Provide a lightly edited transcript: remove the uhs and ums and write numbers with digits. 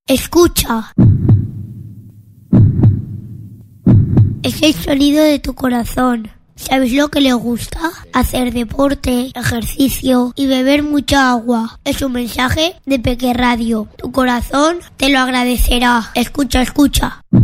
Escucha. Es el sonido de tu corazón. ¿Sabes lo que le gusta? Hacer deporte, ejercicio y beber mucha agua. Es un mensaje de Peque Radio. Tu corazón te lo agradecerá. Escucha, escucha.